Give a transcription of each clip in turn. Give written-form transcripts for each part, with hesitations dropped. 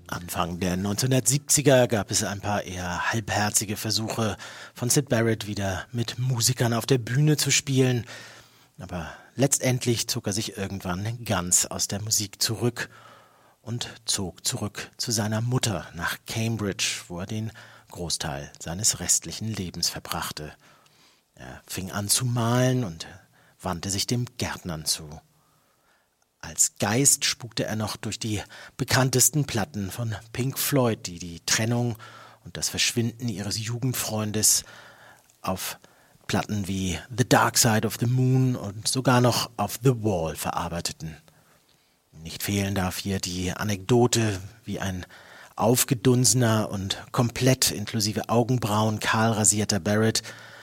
Anfang der 1970er gab es ein paar eher halbherzige Versuche von Syd Barrett, wieder mit Musikern auf der Bühne zu spielen. Aber letztendlich zog er sich irgendwann ganz aus der Musik zurück und zog zurück zu seiner Mutter nach Cambridge, wo er den Großteil seines restlichen Lebens verbrachte. Er fing an zu malen und wandte sich dem Gärtnern zu. Als Geist spukte er noch durch die bekanntesten Platten von Pink Floyd, die die Trennung und das Verschwinden ihres Jugendfreundes auf Platten wie The Dark Side of the Moon und sogar noch auf The Wall verarbeiteten. Nicht fehlen darf hier die Anekdote, wie ein aufgedunsener und komplett inklusive Augenbrauen kahl rasierter Barrett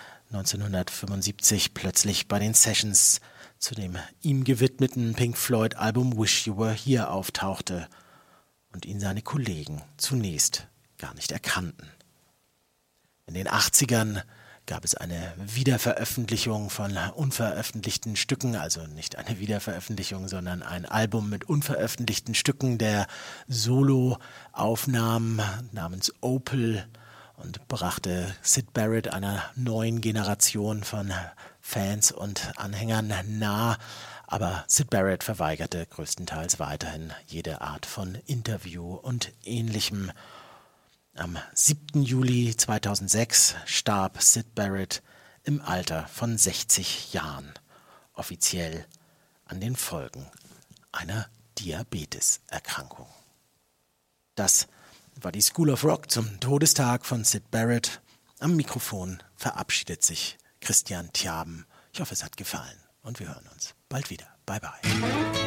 1975 plötzlich bei den Sessions zu dem ihm gewidmeten Pink Floyd-Album Wish You Were Here auftauchte und ihn seine Kollegen zunächst gar nicht erkannten. In den 80ern gab es eine Wiederveröffentlichung von unveröffentlichten Stücken, also nicht eine Wiederveröffentlichung, sondern ein Album mit unveröffentlichten Stücken der Solo-Aufnahmen namens Opal und brachte Syd Barrett einer neuen Generation von Fans und Anhängern nahe, aber Syd Barrett verweigerte größtenteils weiterhin jede Art von Interview und Ähnlichem. Am 7. Juli 2006 starb Syd Barrett im Alter von 60 Jahren, offiziell an den Folgen einer Diabeteserkrankung. Das war die School of Rock zum Todestag von Syd Barrett. Am Mikrofon verabschiedet sich Christian Thiaben. Ich hoffe, es hat gefallen und wir hören uns bald wieder. Bye bye.